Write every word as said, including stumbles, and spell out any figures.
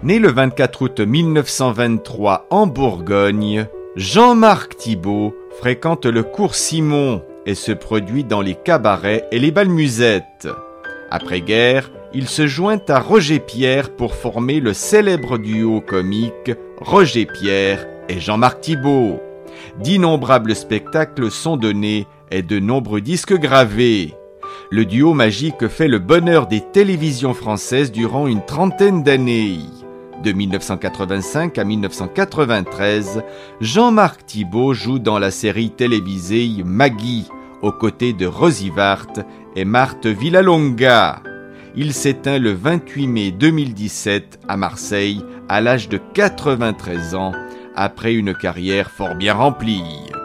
Né le vingt-quatre août mille neuf cent vingt-trois en Bourgogne, Jean-Marc Thibault fréquente le cours Simon et se produit dans les cabarets et les bals musettes. Après-guerre, il se joint à Roger Pierre pour former le célèbre duo comique Roger Pierre et Jean-Marc Thibault. D'innombrables spectacles sont donnés et de nombreux disques gravés. Le duo magique fait le bonheur des télévisions françaises durant une trentaine d'années. De mille neuf cent quatre-vingt-cinq à mille neuf cent quatre-vingt-treize, Jean-Marc Thibault joue dans la série télévisée Maggie, aux côtés de Rosy Vart et Marthe Villalonga. Il s'éteint le vingt-huit mai deux mille dix-sept à Marseille, à l'âge de quatre-vingt-treize ans, après une carrière fort bien remplie.